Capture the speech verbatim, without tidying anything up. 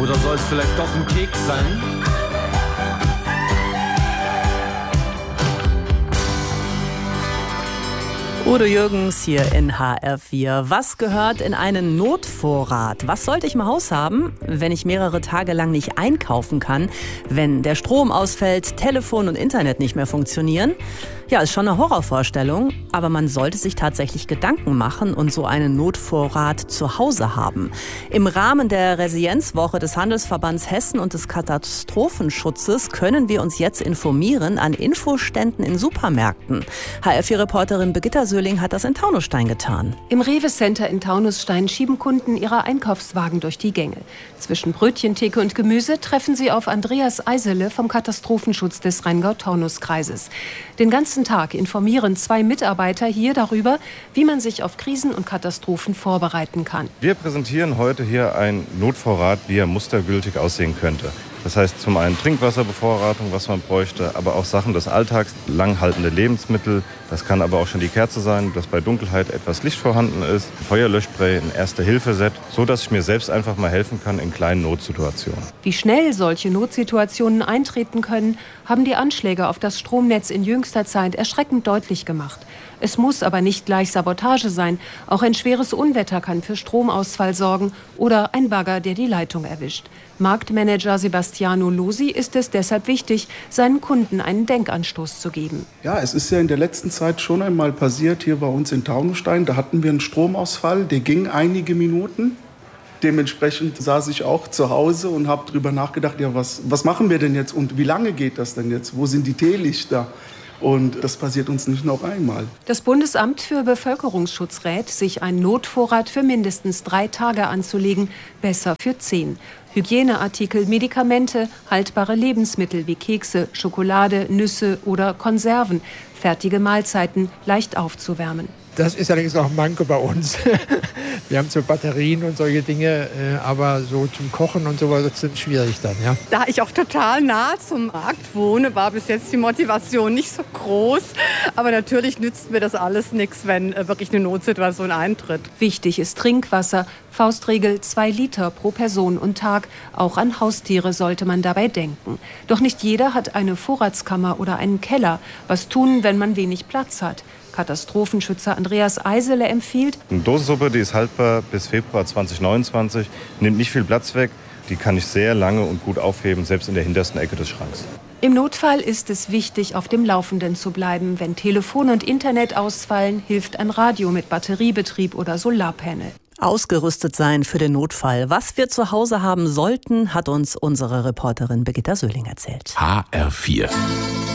Oder soll es vielleicht doch ein Keks sein? Udo Jürgens hier in H R vier. Was gehört in einen Notvorrat? Was sollte ich im Haus haben, wenn ich mehrere Tage lang nicht einkaufen kann, wenn der Strom ausfällt, Telefon und Internet nicht mehr funktionieren? Ja, ist schon eine Horrorvorstellung, aber man sollte sich tatsächlich Gedanken machen und so einen Notvorrat zu Hause haben. Im Rahmen der Resilienzwoche des Handelsverbands Hessen und des Katastrophenschutzes können wir uns jetzt informieren an Infoständen in Supermärkten. H R vier-Reporterin Birgitta Söhling hat das in Taunusstein getan. Im Rewe-Center in Taunusstein schieben Kunden ihre Einkaufswagen durch die Gänge. Zwischen Brötchentheke und Gemüse treffen sie auf Andreas Eisele vom Katastrophenschutz des Rheingau-Taunus-Kreises. Den ganzen Tag informieren zwei Mitarbeiter hier darüber, wie man sich auf Krisen und Katastrophen vorbereiten kann. Wir präsentieren heute hier einen Notvorrat, wie er mustergültig aussehen könnte. Das heißt zum einen Trinkwasserbevorratung, was man bräuchte, aber auch Sachen des Alltags, langhaltende Lebensmittel. Das kann aber auch schon die Kerze sein, dass bei Dunkelheit etwas Licht vorhanden ist. Feuerlöschspray, ein Erste-Hilfe-Set, so dass ich mir selbst einfach mal helfen kann in kleinen Notsituationen. Wie schnell solche Notsituationen eintreten können, haben die Anschläge auf das Stromnetz in jüngster Zeit erschreckend deutlich gemacht. Es muss aber nicht gleich Sabotage sein. Auch ein schweres Unwetter kann für Stromausfall sorgen oder ein Bagger, der die Leitung erwischt. Marktmanager Sebastiano Losi ist es deshalb wichtig, seinen Kunden einen Denkanstoß zu geben. Ja, es ist ja in der letzten Zeit schon einmal passiert hier bei uns in Taunusstein. Da hatten wir einen Stromausfall, der ging einige Minuten. Dementsprechend saß ich auch zu Hause und habe darüber nachgedacht, ja, was, was machen wir denn jetzt und wie lange geht das denn jetzt? Wo sind die Teelichter? Und das passiert uns nicht noch einmal. Das Bundesamt für Bevölkerungsschutz rät, sich einen Notvorrat für mindestens drei Tage anzulegen, besser für zehn. Hygieneartikel, Medikamente, haltbare Lebensmittel wie Kekse, Schokolade, Nüsse oder Konserven, fertige Mahlzeiten leicht aufzuwärmen. Das ist allerdings auch ein Manko bei uns. Wir haben so Batterien und solche Dinge, aber so zum Kochen und sowas ist es schwierig dann, ja. Da ich auch total nah zum Markt wohne, war bis jetzt die Motivation nicht so groß. Aber natürlich nützt mir das alles nichts, wenn wirklich eine Notsituation eintritt. Wichtig ist Trinkwasser. Faustregel zwei Liter pro Person und Tag. Auch an Haustiere sollte man dabei denken. Doch nicht jeder hat eine Vorratskammer oder einen Keller. Was tun, wenn man wenig Platz hat? Katastrophenschützer Andreas Eisele empfiehlt: Eine Dosensuppe, die ist haltbar bis Februar zwanzig neunundzwanzig, nimmt nicht viel Platz weg. Die kann ich sehr lange und gut aufheben, selbst in der hintersten Ecke des Schranks. Im Notfall ist es wichtig, auf dem Laufenden zu bleiben. Wenn Telefon und Internet ausfallen, hilft ein Radio mit Batteriebetrieb oder Solarpanel. Ausgerüstet sein für den Notfall. Was wir zu Hause haben sollten, hat uns unsere Reporterin Birgitta Söhling erzählt. H R vier